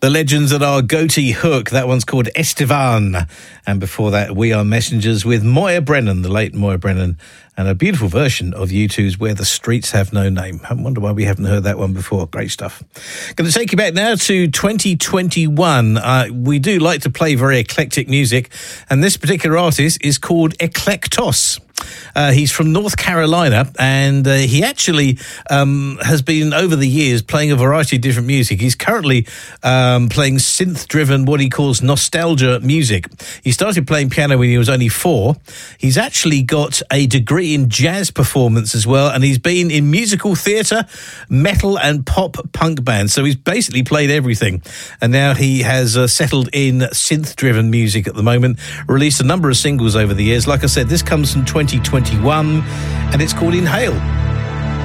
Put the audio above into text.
The Legends at our Goatee Hook. That one's called Estevan. And before that, We Are Messengers with Moya Brennan, the late Moya Brennan, and a beautiful version of U2's Where the Streets Have No Name. I wonder why we haven't heard that one before. Great stuff. Going to take you back now to 2021. We do like to play very eclectic music, and this particular artist is called Eclectos. He's from North Carolina, and he actually has been, over the years, playing a variety of different music. He's currently playing synth-driven, what he calls nostalgia music. He started playing piano when he was only 4. He's actually got a degree in jazz performance as well, and he's been in musical theatre, metal and pop punk bands. So he's basically played everything. And now he has settled in synth-driven music at the moment, released a number of singles over the years. Like I said, this comes from 2021, and it's called Inhale.